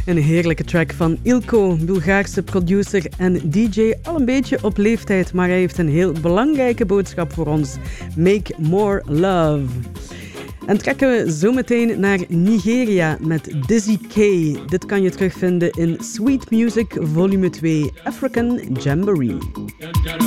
Een heerlijke track van Ilko, Bulgaarse producer en DJ, al een beetje op leeftijd, maar hij heeft een heel belangrijke boodschap voor ons. Make more love. En trekken we zo meteen naar Nigeria met Dizzy K. Dit kan je terugvinden in Sweet Music Volume 2, African Jamboree.